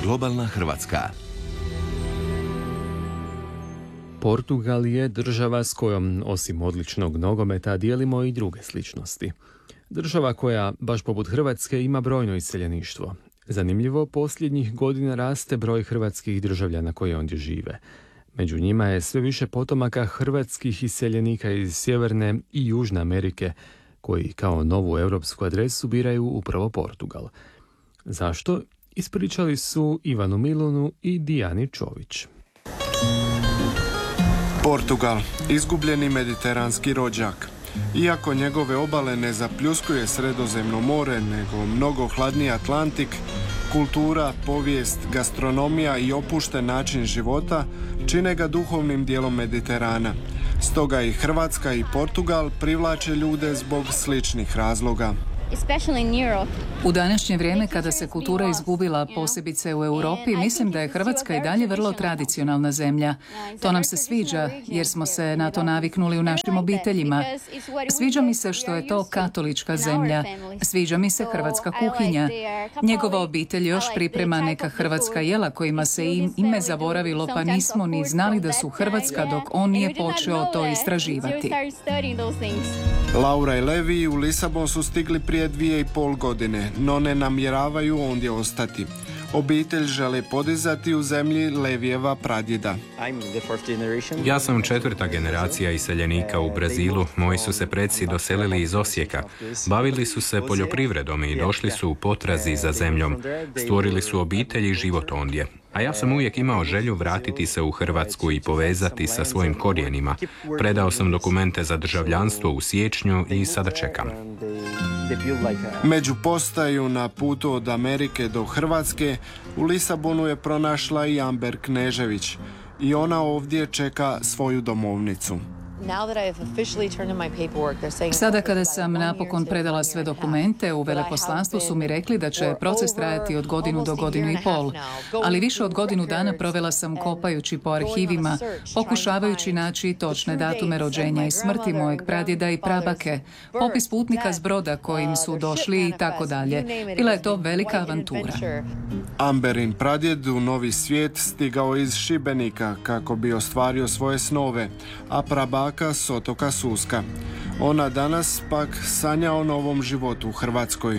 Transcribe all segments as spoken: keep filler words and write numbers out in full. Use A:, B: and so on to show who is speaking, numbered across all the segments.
A: Globalna Hrvatska.
B: Portugal je država s kojom, osim odličnog nogometa, dijelimo i druge sličnosti. Država koja, baš poput Hrvatske, ima brojno iseljeništvo. Zanimljivo, posljednjih godina raste broj hrvatskih državljana koji ondje žive. Među njima je sve više potomaka hrvatskih iseljenika iz Sjeverne i Južne Amerike, koji kao novu europsku adresu biraju upravo Portugal. Zašto? Ispričali su Ivanu Milunu i Dijani Čović.
C: Portugal, izgubljeni mediteranski rođak. Iako njegove obale ne zapljuskuje Sredozemno more, nego mnogo hladniji Atlantik, kultura, povijest, gastronomija i opušten način života čine ga duhovnim dijelom Mediterana. Stoga i Hrvatska i Portugal privlače ljude zbog sličnih razloga.
D: U današnje vrijeme kada se kultura izgubila, posebice u Europi, mislim da je Hrvatska i dalje vrlo tradicionalna zemlja. To nam se sviđa jer smo se na to naviknuli u našim obiteljima. Sviđa mi se što je to katolička zemlja. Sviđa mi se hrvatska kuhinja. Njegova obitelj još priprema neka hrvatska jela kojima se im ime zaboravilo, pa nismo ni znali da su Hrvatska dok on nije počeo to istraživati.
C: Laura i Levi u Lisabon su stigli prije dvije i pol godine, no ne namjeravaju ondje ostati. Obitelj žele podizati u zemlji Levijeva pradjeda.
E: Ja sam četvrta generacija iseljenika u Brazilu. Moji su se preci doselili iz Osijeka. Bavili su se poljoprivredom i došli su u potrazi za zemljom. Stvorili su obitelj i život ondje. A ja sam uvijek imao želju vratiti se u Hrvatsku i povezati sa svojim korijenima. Predao sam dokumente za državljanstvo u siječnju i sada čekam.
C: Među postaju na putu od Amerike do Hrvatske u Lisabonu je pronašla i Amber Knežević i ona ovdje čeka svoju domovnicu.
D: Sada kada sam napokon predala sve dokumente, u veleposlanstvu su mi rekli da će proces trajati od godinu do godinu i pol. Ali više od godinu dana provela sam kopajući po arhivima, pokušavajući naći točne datume rođenja i smrti mojeg pradjeda i prabake, popis putnika s broda kojim su došli i tako dalje. Bila je to velika avantura.
C: Amberin pradjed u Novi svijet stigao iz Šibenika kako bi ostvario svoje snove, a prabaka s otoka Suska. Ona danas pak sanja o novom životu u Hrvatskoj.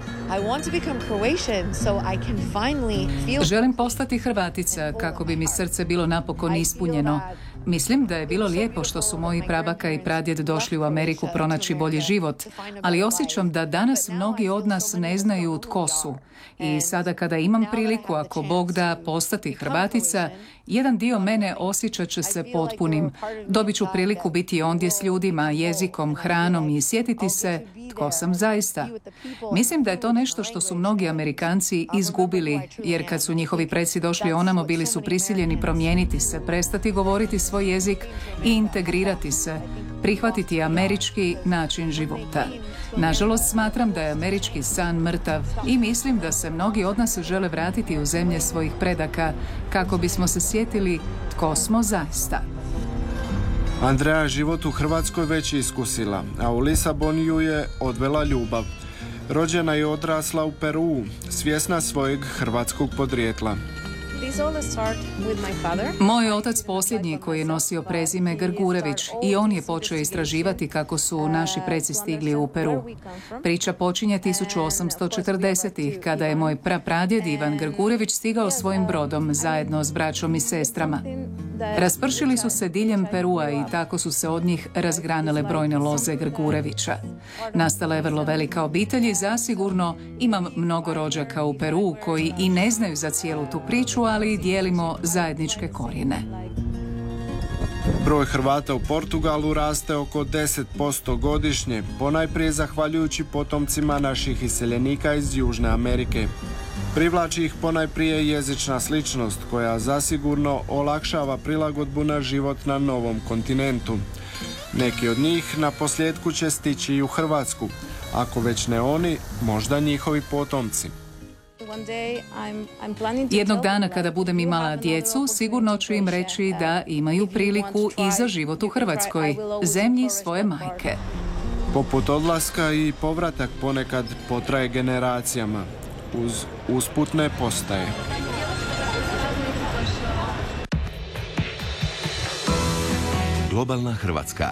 D: Želim postati Hrvatica kako bi mi srce bilo napokon ispunjeno. Mislim da je bilo lijepo što su moji prabaka i pradjed došli u Ameriku pronaći bolji život, ali osjećam da danas mnogi od nas ne znaju tko su. I sada kada imam priliku, ako Bog da, postati Hrvatica, jedan dio mene osjećat će se potpunim. Dobit ću priliku biti ondje s ljudima, jezikom, hranom i sjetiti se tko sam zaista. Mislim da je to nešto što su mnogi Amerikanci izgubili, jer kad su njihovi preci došli onamo, bili su prisiljeni promijeniti se, prestati govoriti svoj jezik i integrirati se, prihvatiti američki način života. Nažalost, smatram da je američki san mrtav i mislim da se mnogi od nas žele vratiti u zemlje svojih predaka kako bismo se sjetili tko smo zaista.
C: Andreja život u Hrvatskoj već iskusila, a u Lisabon ju je odvela ljubav. Rođena i odrasla u Peruu, svjesna svojeg hrvatskog podrijetla.
D: Moj otac posljednji koji je nosio prezime Grgurević i on je počeo istraživati kako su naši preci stigli u Peru. Priča počinje tisuću osamsto četrdesetih kada je moj prapradjed Ivan Grgurević stigao svojim brodom zajedno s braćom i sestrama. Raspršili su se diljem Perua i tako su se od njih razgranale brojne loze Grgurevića. Nastala je vrlo velika obitelj i zasigurno imam mnogo rođaka u Peruu koji i ne znaju za cijelu tu priču, ali dijelimo zajedničke korijene.
C: Broj Hrvata u Portugalu raste oko deset posto godišnje, ponajprije zahvaljujući potomcima naših iseljenika iz Južne Amerike. Privlači ih ponajprije jezična sličnost koja zasigurno olakšava prilagodbu na život na novom kontinentu. Neki od njih na posljedku će stići i u Hrvatsku, ako već ne oni, možda njihovi potomci.
D: Jednog dana kada budem imala djecu, sigurno ću im reći da imaju priliku i za život u Hrvatskoj, zemlji svoje majke.
C: Poput odlaska i povratak ponekad potraje generacijama, uz usputne postaje.
A: Globalna Hrvatska.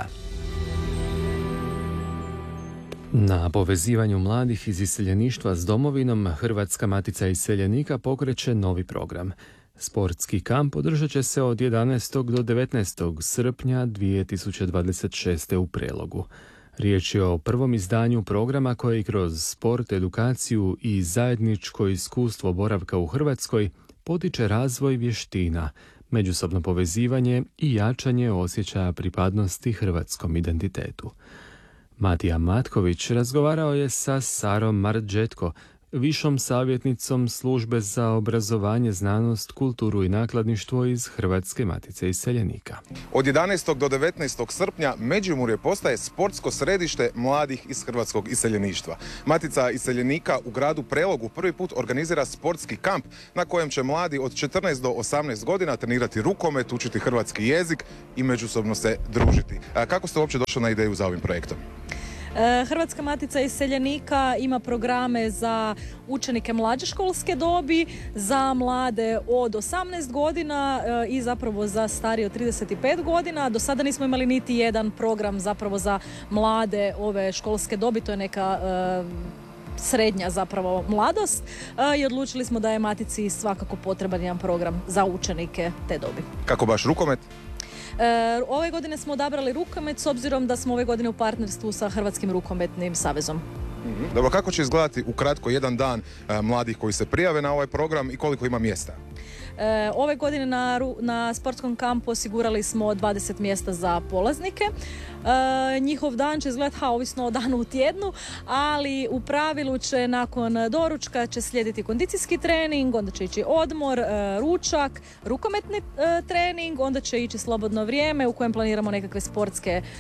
B: Na povezivanju mladih iz iseljeništva s domovinom Hrvatska matica iseljenika pokreće novi program. Sportski kamp održat će se od jedanaestog do devetnaestog srpnja dvije tisuće dvadeset šeste. u Prelogu. Riječ je o prvom izdanju programa koji kroz sport, edukaciju i zajedničko iskustvo boravka u Hrvatskoj potiče razvoj vještina, međusobno povezivanje i jačanje osjećaja pripadnosti hrvatskom identitetu. Matija Matković razgovarao je sa Sarom Mardžetko, višom savjetnicom Službe za obrazovanje, znanost, kulturu i nakladništvo iz Hrvatske matice iseljenika.
F: Od jedanaestog do devetnaestog srpnja Međimurje postaje sportsko središte mladih iz hrvatskog iseljeništva. Matica iseljenika u gradu Prelogu prvi put organizira sportski kamp na kojem će mladi od četrnaest do osamnaest godina trenirati rukomet, učiti hrvatski jezik i međusobno se družiti. A kako ste uopće došli na ideju za ovim projektom?
G: Hrvatska matica iseljenika ima programe za učenike mlađe školske dobi, za mlade od osamnaest godina i zapravo za starije od trideset pet godina. Do sada nismo imali niti jedan program zapravo za mlade ove školske dobi, to je neka srednja zapravo mladost i odlučili smo da je matici svakako potreban jedan program za učenike te dobi.
F: Kako baš rukomet?
G: E, ove godine smo odabrali rukomet s obzirom da smo ove godine u partnerstvu sa Hrvatskim rukometnim savezom.
F: Dobro, kako će izgledati ukratko jedan dan e, mladih koji se prijave na ovaj program i koliko ima mjesta?
G: E, ove godine na, na sportskom kampu osigurali smo dvadeset mjesta za polaznike. E, njihov dan će izgledati ha, ovisno o danu u tjednu, ali u pravilu će nakon doručka će slijediti kondicijski trening, onda će ići odmor, e, ručak, rukometni e, trening, onda će ići slobodno vrijeme u kojem planiramo nekakve sportske e,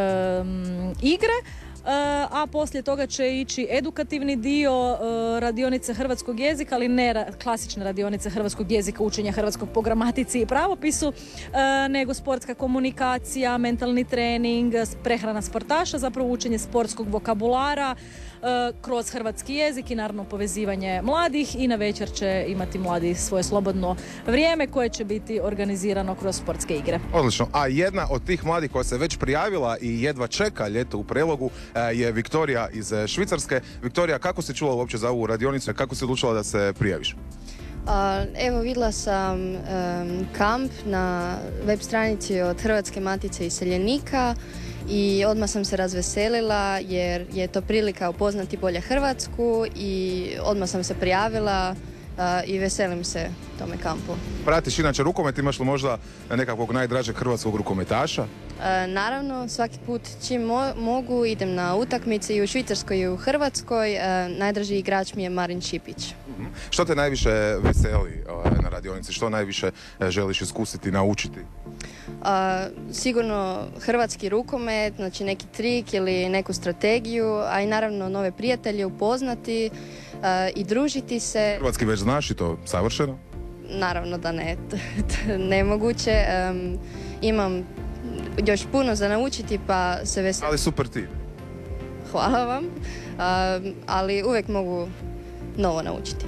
G: igre. A poslije toga će ići edukativni dio radionice hrvatskog jezika, ali ne klasične radionice hrvatskog jezika, učenja hrvatskog po gramatici i pravopisu, nego sportska komunikacija, mentalni trening, prehrana sportaša, zapravo učenje sportskog vokabulara kroz hrvatski jezik i naravno povezivanje mladih, i na večer će imati mladi svoje slobodno vrijeme koje će biti organizirano kroz sportske igre.
F: Odlično. A jedna od tih mladih koja se već prijavila i jedva čeka ljeto u Prelogu je Viktorija iz Švicarske. Viktorija, kako si čula uopće za ovu radionicu? Kako si odlučila da se prijaviš?
H: A, evo, vidjela sam um, kamp na web stranici od Hrvatske matice iseljenika i odmah sam se razveselila jer je to prilika upoznati bolje Hrvatsku i odmah sam se prijavila uh, i veselim se tome kampu.
F: Pratiš inače rukomet, imaš li možda nekakvog najdražeg hrvatskog rukometaša?
H: Uh, naravno, svaki put čim mo- mogu idem na utakmice i u Švicarskoj i u Hrvatskoj. Uh, najdraži igrač mi je Marin Šipić.
F: Mm-hmm. Što te najviše veseli uh, na radionici? Što najviše uh, želiš iskusiti, naučiti?
H: Uh, sigurno hrvatski rukomet, znači neki trik ili neku strategiju, a i naravno nove prijatelje upoznati uh, i družiti se.
F: Hrvatski već znaš i to savršeno?
H: Naravno da ne, nemoguće. Um, imam još puno za naučiti, pa se veselim.
F: Ali super ti.
H: Hvala vam, um, ali uvijek mogu novo naučiti.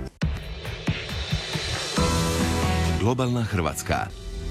A: Globalna Hrvatska.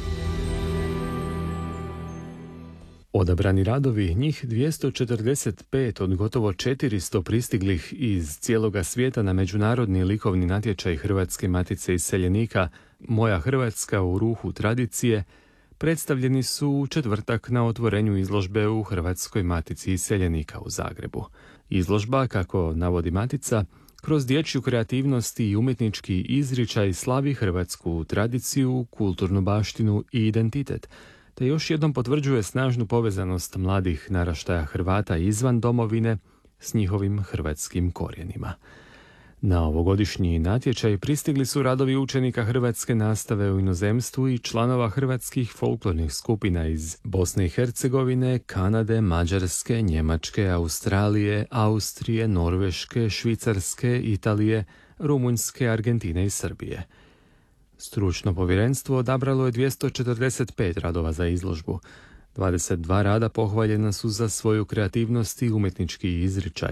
B: Odabrani radovi, njih dvjesto četrdeset pet od gotovo četiristo pristiglih iz cijeloga svijeta na međunarodni likovni natječaj Hrvatske matice iseljenika Moja Hrvatska u ruhu tradicije, predstavljeni su u četvrtak na otvorenju izložbe u Hrvatskoj matici iseljenika u Zagrebu. Izložba, kako navodi Matica, kroz dječju kreativnost i umjetnički izričaj slavi hrvatsku tradiciju, kulturnu baštinu i identitet, te još jednom potvrđuje snažnu povezanost mladih naraštaja Hrvata izvan domovine s njihovim hrvatskim korijenima. Na ovogodišnji natječaj pristigli su radovi učenika hrvatske nastave u inozemstvu i članova hrvatskih folklornih skupina iz Bosne i Hercegovine, Kanade, Mađarske, Njemačke, Australije, Austrije, Norveške, Švicarske, Italije, Rumunjske, Argentine i Srbije. Stručno povjerenstvo odabralo je dvjesto četrdeset pet radova za izložbu. dvadeset dva rada pohvaljena su za svoju kreativnost i umjetnički izričaj,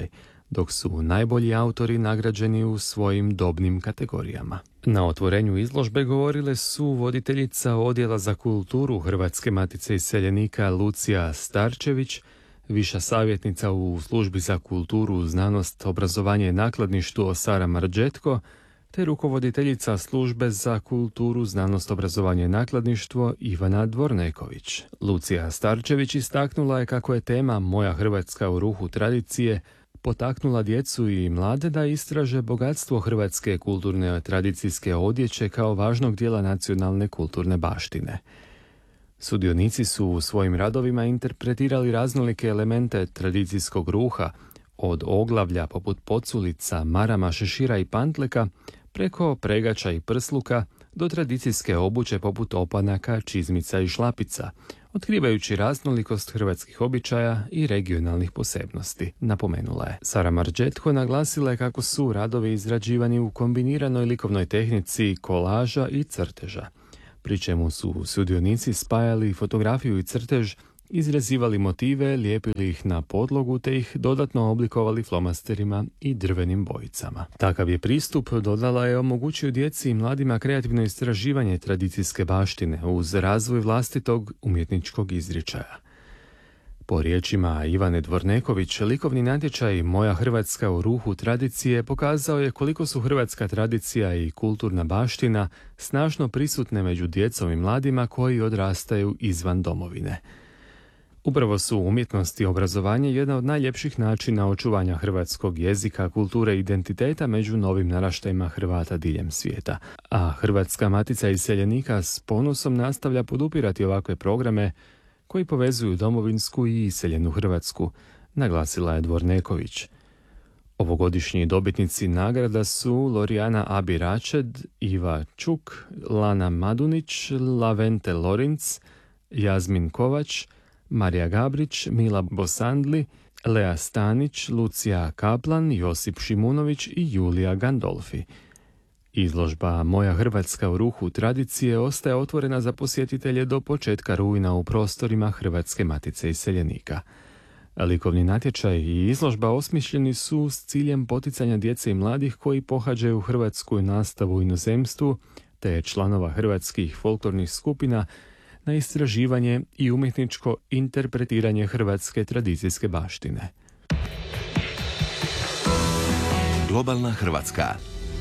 B: dok su najbolji autori nagrađeni u svojim dobnim kategorijama. Na otvorenju izložbe govorile su voditeljica Odjela za kulturu Hrvatske matice iseljenika Lucija Starčević, viša savjetnica u Službi za kulturu, znanost, obrazovanje i nakladništvo Sara Marđetko, te rukovoditeljica Službe za kulturu, znanost, obrazovanje i nakladništvo Ivana Dvorneković. Lucija Starčević istaknula je kako je tema Moja Hrvatska u ruhu tradicije potaknula djecu i mlade da istraže bogatstvo hrvatske kulturne tradicijske odjeće kao važnog dijela nacionalne kulturne baštine. Sudionici su u svojim radovima interpretirali raznolike elemente tradicijskog ruha, od oglavlja poput poculica, marama, šešira i pantleka, preko pregača i prsluka, do tradicijske obuće poput opanaka, čizmica i šlapica, otkrivajući raznolikost hrvatskih običaja i regionalnih posebnosti, napomenula je. Sara Marđetko naglasila je kako su radovi izrađivani u kombiniranoj likovnoj tehnici kolaža i crteža, pri čemu su sudionici spajali fotografiju i crtež, izrezivali motive, lijepili ih na podlogu te ih dodatno oblikovali flomasterima i drvenim bojicama. Takav je pristup, dodala je, omogućio djeci i mladima kreativno istraživanje tradicijske baštine uz razvoj vlastitog umjetničkog izričaja. Po riječima Ivane Dvorneković, likovni natječaj Moja Hrvatska u ruhu tradicije pokazao je koliko su hrvatska tradicija i kulturna baština snažno prisutne među djecom i mladima koji odrastaju izvan domovine. Upravo su umjetnost i obrazovanje jedna od najljepših načina očuvanja hrvatskog jezika, kulture i identiteta među novim naraštajima Hrvata diljem svijeta. A Hrvatska matica iseljenika s ponosom nastavlja podupirati ovakve programe koji povezuju domovinsku i iseljenu Hrvatsku, naglasila je Dvorneković. Ovogodišnji dobitnici nagrada su Lorijana Abi Račed, Iva Čuk, Lana Madunić, Lavente Lorinc, Jazmin Kovač, Marija Gabrić, Mila Bosandli, Lea Stanić, Lucija Kaplan, Josip Šimunović i Julija Gandolfi. Izložba Moja Hrvatska u ruhu tradicije ostaje otvorena za posjetitelje do početka rujna u prostorima Hrvatske matice iseljenika. Likovni natječaj i izložba osmišljeni su s ciljem poticanja djece i mladih koji pohađaju hrvatsku nastavu u inozemstvu, te članova hrvatskih folklornih skupina na istraživanje i umjetničko interpretiranje hrvatske tradicijske baštine.
A: Globalna Hrvatska.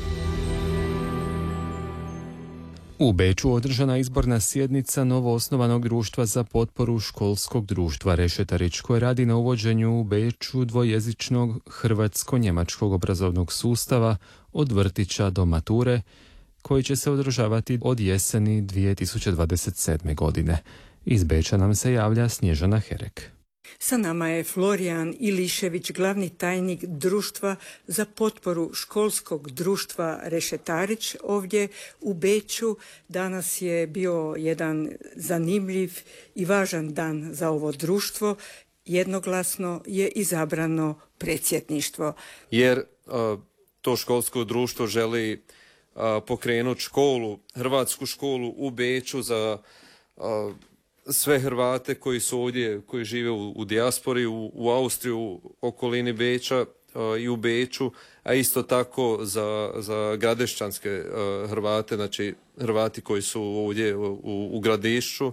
B: U Beču održana izborna sjednica novoosnovanog društva za potporu školskog društva Rešetarić, koje radi na uvođenju u Beču dvojezičnog hrvatsko-njemačkog obrazovnog sustava od vrtića do mature, koji će se održavati od jeseni dvije tisuće dvadeset sedme. godine. Iz Beča nam se javlja Snježana Herek.
I: Sa nama je Florijan Ilišević, glavni tajnik Društva za potporu školskog društva Rešetarić ovdje u Beču. Danas je bio jedan zanimljiv i važan dan za ovo društvo. Jednoglasno je izabrano predsjedništvo.
J: Jer uh, to školsko društvo želi uh, pokrenuti školu, hrvatsku školu u Beču za uh, sve Hrvate koji su ovdje, koji žive u, u dijaspori, u, u Austriji, u okolini Beča uh, i u Beču, a isto tako za, za gradešćanske uh, Hrvate, znači Hrvati koji su ovdje u, u Gradišću, uh,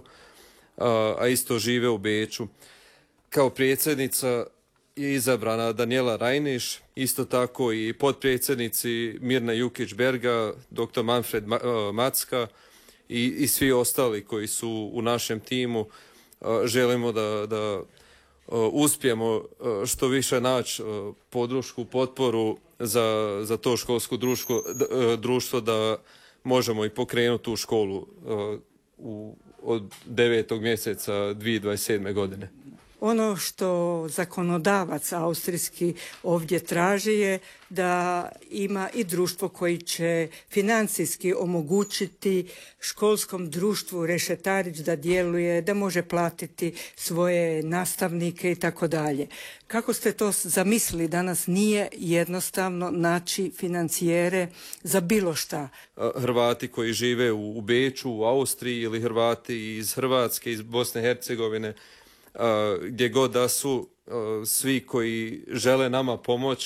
J: a isto žive u Beču. Kao predsjednica je izabrana Danijela Rajniš, isto tako i potpredsjednici Mirna Jukić-Berga, doktor Manfred Macka, I, i svi ostali koji su u našem timu. Uh, želimo da, da uh, uspijemo uh, što više naći uh, podršku, potporu za, za to školsko društvo, d, uh, društvo da možemo i pokrenuti tu školu uh, u, od devetog mjeseca dvije tisuće dvadeset sedme. godine.
I: Ono što zakonodavac austrijski ovdje traži je da ima i društvo koji će financijski omogućiti školskom društvu Rešetarić da djeluje, da može platiti svoje nastavnike i tako dalje. Kako ste to zamislili? Danas nije jednostavno naći financijere za bilo šta.
J: Hrvati koji žive u Beču, u Austriji, ili Hrvati iz Hrvatske, iz Bosne i Hercegovine, Uh, gdje god da su, uh, svi koji žele nama pomoć,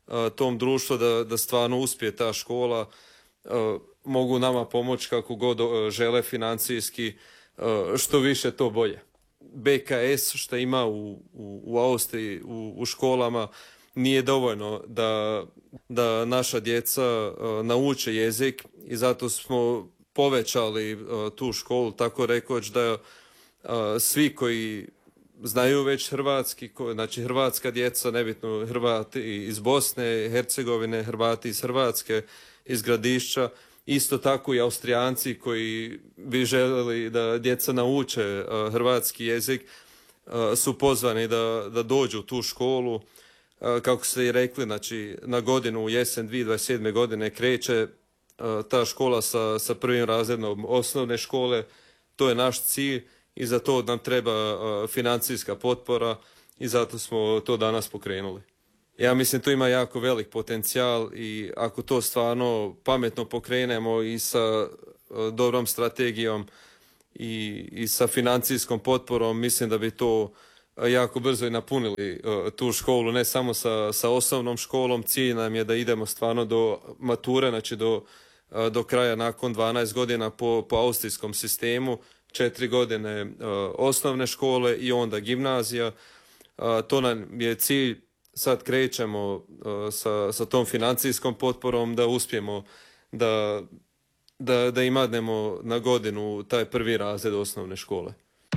J: tom društvu da, da stvarno uspije ta škola. Mogu nama pomoći kako god žele financijski, što više to bolje. B K S što ima u, u, u Austriji u, u školama nije dovoljno da, da naša djeca nauče jezik i zato smo povećali tu školu, tako rekoć da svi koji znaju već hrvatski, znači hrvatska djeca, nebitno Hrvati iz Bosne, Hercegovine, Hrvati iz Hrvatske, iz Gradišća, isto tako i Austrijanci koji bi željeli da djeca nauče uh, hrvatski jezik, uh, su pozvani da, da dođu u tu školu. Uh, kako ste i rekli, znači na godinu u jesen dvije tisuće dvadeset sedme. godine kreće uh, ta škola sa, sa prvim razredom osnovne škole. To je naš cilj i za to nam treba uh, financijska potpora i zato smo to danas pokrenuli. Ja mislim to ima jako velik potencijal i ako to stvarno pametno pokrenemo i sa uh, dobrom strategijom i, i sa financijskom potporom, mislim da bi to uh, jako brzo i napunili uh, tu školu, ne samo sa, sa osnovnom školom. Cilj nam je da idemo stvarno do mature, znači do, uh, do kraja nakon dvanaest godina po, po austrijskom sistemu, četiri godine uh, osnovne škole i onda gimnazija. Uh, to nam je cilj. Sad krećemo uh, sa, sa tom financijskom potporom da uspijemo da, da, da imadnemo na godinu taj prvi razred osnovne škole.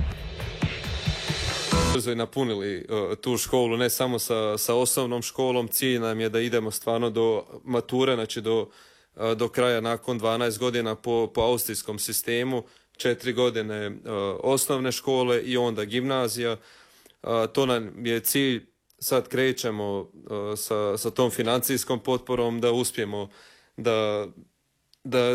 J: Brzo i napunili uh, tu školu, ne samo sa, sa osnovnom školom. Cilj nam je da idemo stvarno do mature, znači do, uh, do kraja nakon dvanaest godina po, po austrijskom sistemu, četiri godine uh, osnovne škole i onda gimnazija. Uh, to nam je cilj. Sad krećemo uh, sa, sa tom financijskom potporom da uspijemo da, da